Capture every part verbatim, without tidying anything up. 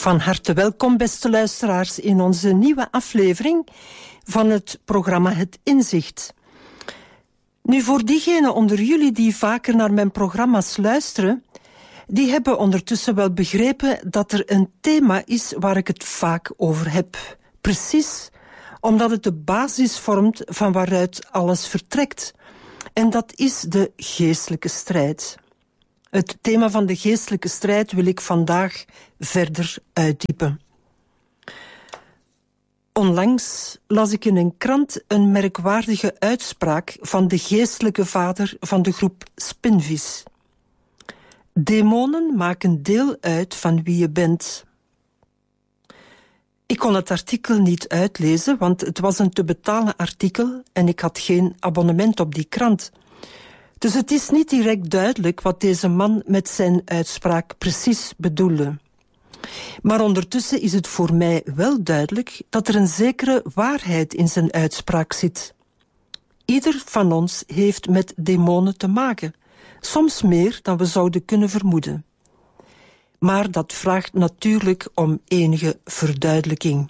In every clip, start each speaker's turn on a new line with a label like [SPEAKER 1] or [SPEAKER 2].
[SPEAKER 1] Van harte welkom, beste luisteraars, in onze nieuwe aflevering van het programma Het Inzicht. Nu, voor diegenen onder jullie die vaker naar mijn programma's luisteren, die hebben ondertussen wel begrepen dat er een thema is waar ik het vaak over heb. Precies omdat het de basis vormt van waaruit alles vertrekt. En dat is de geestelijke strijd. Het thema van de geestelijke strijd wil ik vandaag verder uitdiepen. Onlangs las ik in een krant een merkwaardige uitspraak van de geestelijke vader van de groep Spinvis. Demonen maken deel uit van wie je bent. Ik kon het artikel niet uitlezen, want het was een te betalen artikel en ik had geen abonnement op die krant. Dus het is niet direct duidelijk wat deze man met zijn uitspraak precies bedoelde. Maar ondertussen is het voor mij wel duidelijk dat er een zekere waarheid in zijn uitspraak zit. Ieder van ons heeft met demonen te maken, soms meer dan we zouden kunnen vermoeden. Maar dat vraagt natuurlijk om enige verduidelijking.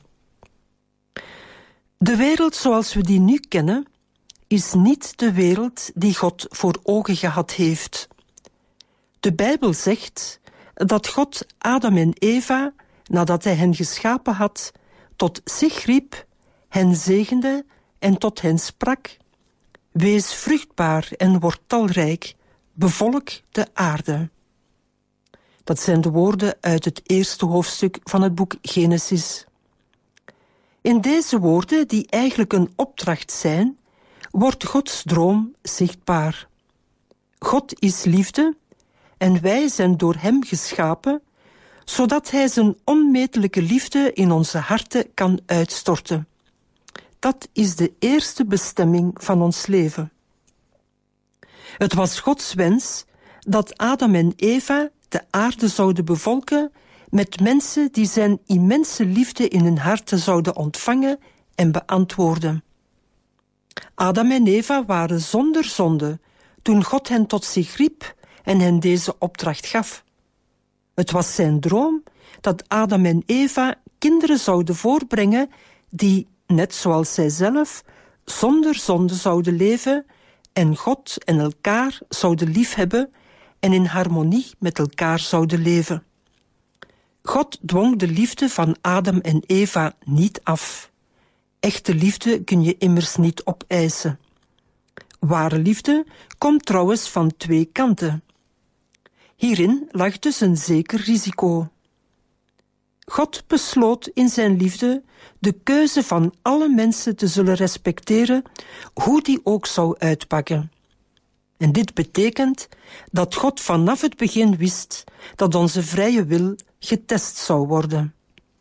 [SPEAKER 1] De wereld zoals we die nu kennen, is niet de wereld die God voor ogen gehad heeft. De Bijbel zegt dat God Adam en Eva, nadat hij hen geschapen had, tot zich riep, hen zegende en tot hen sprak: wees vruchtbaar en word talrijk, bevolk de aarde. Dat zijn de woorden uit het eerste hoofdstuk van het boek Genesis. In deze woorden, die eigenlijk een opdracht zijn, wordt Gods droom zichtbaar. God is liefde en wij zijn door hem geschapen, zodat hij zijn onmetelijke liefde in onze harten kan uitstorten. Dat is de eerste bestemming van ons leven. Het was Gods wens dat Adam en Eva de aarde zouden bevolken met mensen die zijn immense liefde in hun harten zouden ontvangen en beantwoorden. Adam en Eva waren zonder zonde toen God hen tot zich riep en hen deze opdracht gaf. Het was zijn droom dat Adam en Eva kinderen zouden voorbrengen die, net zoals zijzelf, zonder zonde zouden leven en God en elkaar zouden liefhebben en in harmonie met elkaar zouden leven. God dwong de liefde van Adam en Eva niet af. Echte liefde kun je immers niet opeisen. Ware liefde komt trouwens van twee kanten. Hierin lag dus een zeker risico. God besloot in zijn liefde de keuze van alle mensen te zullen respecteren, hoe die ook zou uitpakken. En dit betekent dat God vanaf het begin wist dat onze vrije wil getest zou worden.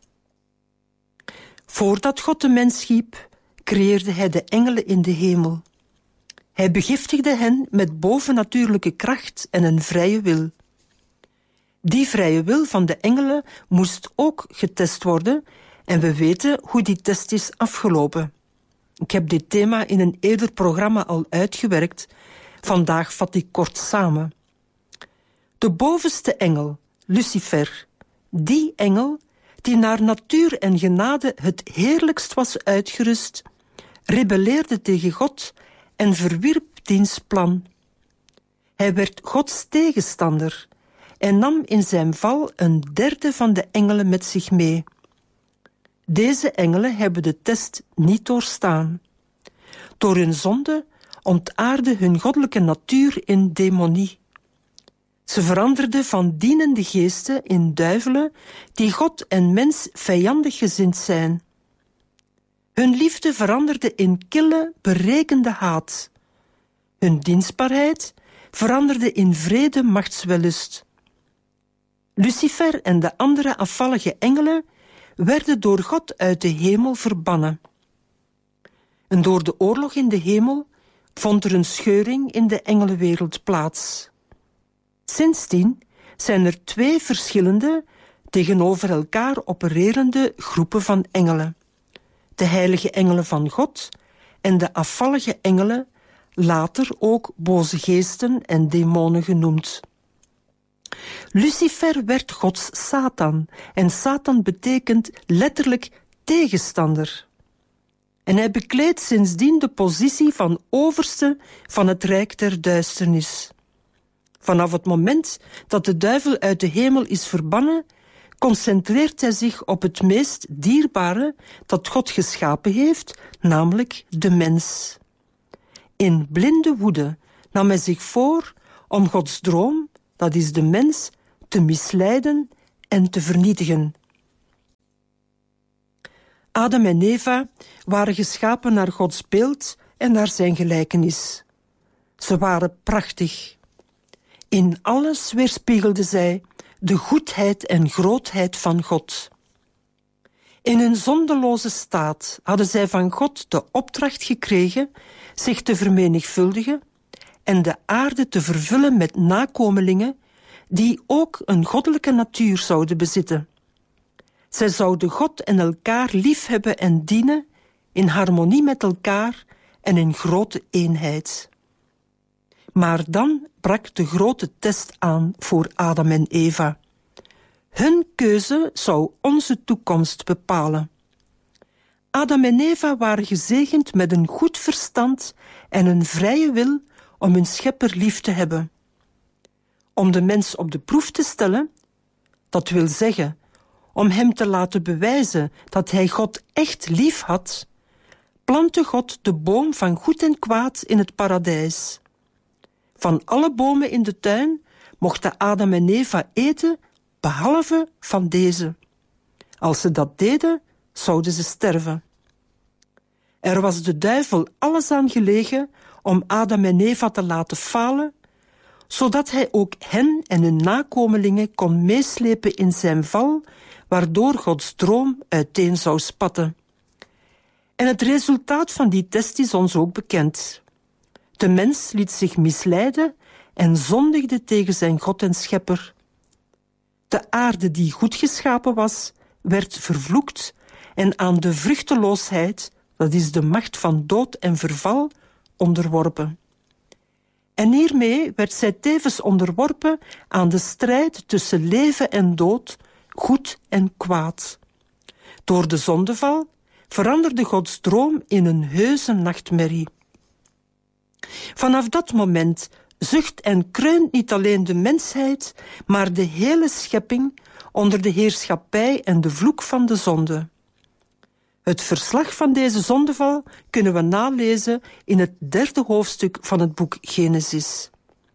[SPEAKER 1] Voordat God de mens schiep, creëerde hij de engelen in de hemel. Hij begiftigde hen met bovennatuurlijke kracht en een vrije wil. Die vrije wil van de engelen moest ook getest worden en we weten hoe die test is afgelopen. Ik heb dit thema in een eerder programma al uitgewerkt. Vandaag vat ik kort samen. De bovenste engel, Lucifer, die engel die naar natuur en genade het heerlijkst was uitgerust, rebelleerde tegen God en verwierp diens plan. Hij werd Gods tegenstander en nam in zijn val een derde van de engelen met zich mee. Deze engelen hebben de test niet doorstaan. Door hun zonde ontaarde hun goddelijke natuur in demonie. Ze veranderden van dienende geesten in duivelen die God en mens vijandig gezind zijn. Hun liefde veranderde in kille, berekende haat. Hun dienstbaarheid veranderde in wrede machtswellust. Lucifer en de andere afvallige engelen werden door God uit de hemel verbannen. En door de oorlog in de hemel vond er een scheuring in de engelenwereld plaats. Sindsdien zijn er twee verschillende, tegenover elkaar opererende groepen van engelen. De heilige engelen van God en de afvallige engelen, later ook boze geesten en demonen genoemd. Lucifer werd Gods Satan en Satan betekent letterlijk tegenstander. En hij bekleedt sindsdien de positie van overste van het rijk der duisternis. Vanaf het moment dat de duivel uit de hemel is verbannen, concentreert hij zich op het meest dierbare dat God geschapen heeft, namelijk de mens. In blinde woede nam hij zich voor om Gods droom, dat is de mens, te misleiden en te vernietigen. Adam en Eva waren geschapen naar Gods beeld en naar zijn gelijkenis. Ze waren prachtig. In alles weerspiegelden zij de goedheid en grootheid van God. In hun zondeloze staat hadden zij van God de opdracht gekregen zich te vermenigvuldigen en de aarde te vervullen met nakomelingen die ook een goddelijke natuur zouden bezitten. Zij zouden God en elkaar liefhebben en dienen in harmonie met elkaar en in grote eenheid. Maar dan brak de grote test aan voor Adam en Eva. Hun keuze zou onze toekomst bepalen. Adam en Eva waren gezegend met een goed verstand en een vrije wil om hun schepper lief te hebben. Om de mens op de proef te stellen, dat wil zeggen, om hem te laten bewijzen dat hij God echt lief had, plantte God de boom van goed en kwaad in het paradijs. Van alle bomen in de tuin mochten Adam en Eva eten, behalve van deze. Als ze dat deden, zouden ze sterven. Er was de duivel alles aan gelegen om Adam en Eva te laten falen, zodat hij ook hen en hun nakomelingen kon meeslepen in zijn val, waardoor Gods droom uiteen zou spatten. En het resultaat van die test is ons ook bekend. De mens liet zich misleiden en zondigde tegen zijn God en schepper. De aarde die goed geschapen was, werd vervloekt en aan de vruchteloosheid, dat is de macht van dood en verval, onderworpen. En hiermee werd zij tevens onderworpen aan de strijd tussen leven en dood, goed en kwaad. Door de zondeval veranderde Gods droom in een heuse nachtmerrie. Vanaf dat moment zucht en kreunt niet alleen de mensheid, maar de hele schepping onder de heerschappij en de vloek van de zonde. Het verslag van deze zondeval kunnen we nalezen in het derde hoofdstuk van het boek Genesis.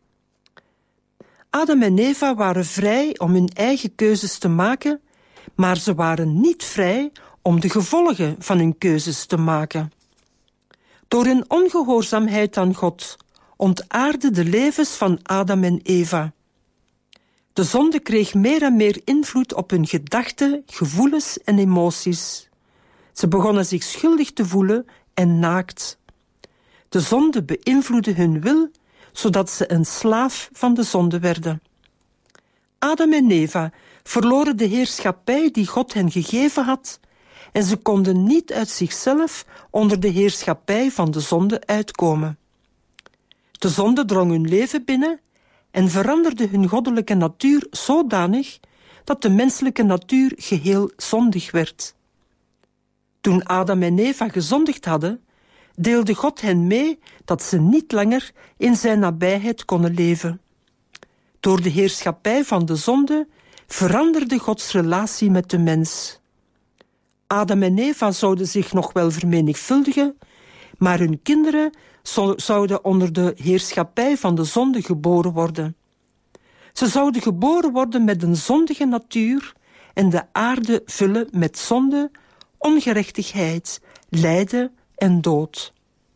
[SPEAKER 1] Adam en Eva waren vrij om hun eigen keuzes te maken, maar ze waren niet vrij om de gevolgen van hun keuzes te maken. Door hun ongehoorzaamheid aan God ontaarden de levens van Adam en Eva. De zonde kreeg meer en meer invloed op hun gedachten, gevoelens en emoties. Ze begonnen zich schuldig te voelen en naakt. De zonde beïnvloedde hun wil, zodat ze een slaaf van de zonde werden. Adam en Eva verloren de heerschappij die God hen gegeven had en ze konden niet uit zichzelf onder de heerschappij van de zonde uitkomen. De zonde drong hun leven binnen en veranderde hun goddelijke natuur zodanig dat de menselijke natuur geheel zondig werd. Toen Adam en Eva gezondigd hadden, deelde God hen mee dat ze niet langer in zijn nabijheid konden leven. Door de heerschappij van de zonde veranderde Gods relatie met de mens. Adam en Eva zouden zich nog wel vermenigvuldigen, maar hun kinderen zouden onder de heerschappij van de zonde geboren worden. Ze zouden geboren worden met een zondige natuur en de aarde vullen met zonde, ongerechtigheid, lijden en dood.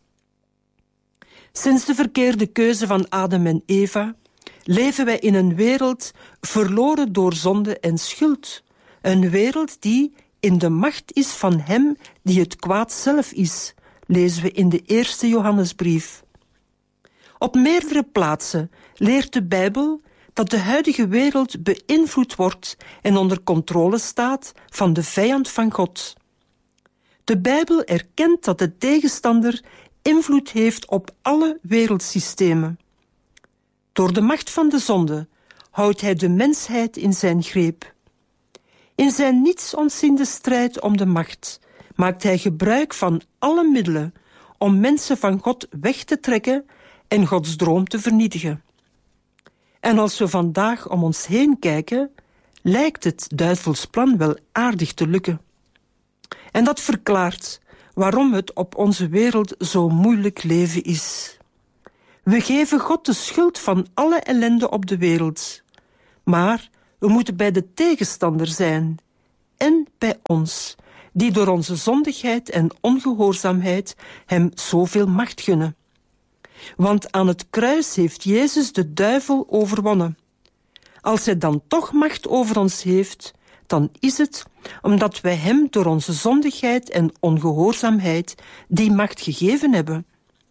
[SPEAKER 1] Sinds de verkeerde keuze van Adam en Eva leven wij in een wereld verloren door zonde en schuld. Een wereld die in de macht is van hem die het kwaad zelf is, lezen we in de eerste Johannesbrief. Op meerdere plaatsen leert de Bijbel dat de huidige wereld beïnvloed wordt en onder controle staat van de vijand van God. De Bijbel erkent dat de tegenstander invloed heeft op alle wereldsystemen. Door de macht van de zonde houdt hij de mensheid in zijn greep. In zijn niets ontziende strijd om de macht maakt hij gebruik van alle middelen om mensen van God weg te trekken en Gods droom te vernietigen. En als we vandaag om ons heen kijken, lijkt het duivels plan wel aardig te lukken. En dat verklaart waarom het op onze wereld zo moeilijk leven is. We geven God de schuld van alle ellende op de wereld. Maar we moeten bij de tegenstander zijn en bij ons, die door onze zondigheid en ongehoorzaamheid hem zoveel macht gunnen. Want aan het kruis heeft Jezus de duivel overwonnen. Als hij dan toch macht over ons heeft, dan is het omdat wij hem door onze zondigheid en ongehoorzaamheid die macht gegeven hebben.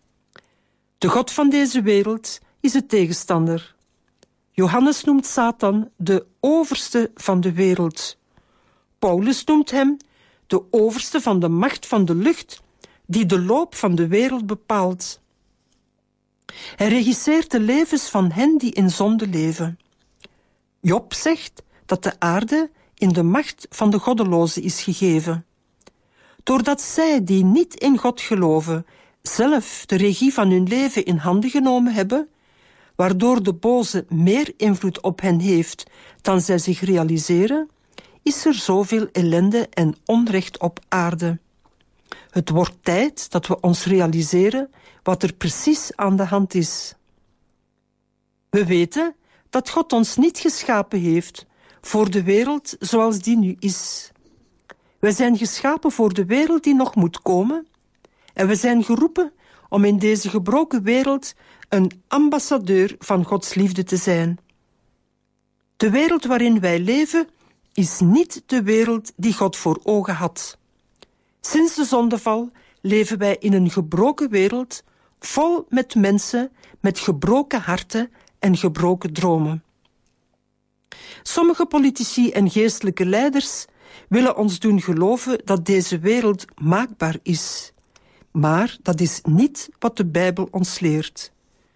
[SPEAKER 1] De God van deze wereld is de tegenstander. Johannes noemt Satan de overste van de wereld. Paulus noemt hem de overste van de macht van de lucht, die de loop van de wereld bepaalt. Hij regisseert de levens van hen die in zonde leven. Job zegt dat de aarde in de macht van de goddelozen is gegeven. Doordat zij die niet in God geloven, zelf de regie van hun leven in handen genomen hebben, waardoor de boze meer invloed op hen heeft dan zij zich realiseren, is er zoveel ellende en onrecht op aarde. Het wordt tijd dat we ons realiseren wat er precies aan de hand is. We weten dat God ons niet geschapen heeft voor de wereld zoals die nu is. We zijn geschapen voor de wereld die nog moet komen en we zijn geroepen om in deze gebroken wereld een ambassadeur van Gods liefde te zijn. De wereld waarin wij leven is niet de wereld die God voor ogen had. Sinds de zondeval leven wij in een gebroken wereld vol met mensen met gebroken harten en gebroken dromen. Sommige politici en geestelijke leiders willen ons doen geloven dat deze wereld maakbaar is. Maar dat is niet wat de Bijbel ons leert.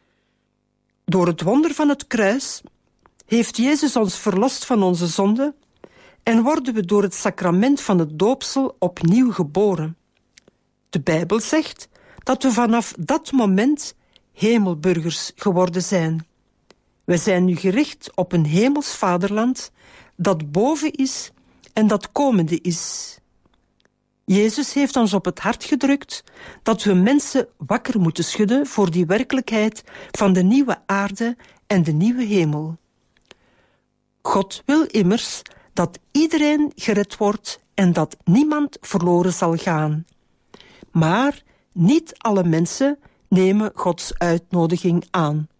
[SPEAKER 1] Door het wonder van het kruis heeft Jezus ons verlost van onze zonde en worden we door het sacrament van het doopsel opnieuw geboren. De Bijbel zegt dat we vanaf dat moment hemelburgers geworden zijn. We zijn nu gericht op een hemels vaderland dat boven is en dat komende is. Jezus heeft ons op het hart gedrukt dat we mensen wakker moeten schudden voor die werkelijkheid van de nieuwe aarde en de nieuwe hemel. God wil immers dat iedereen gered wordt en dat niemand verloren zal gaan. Maar niet alle mensen nemen Gods uitnodiging aan.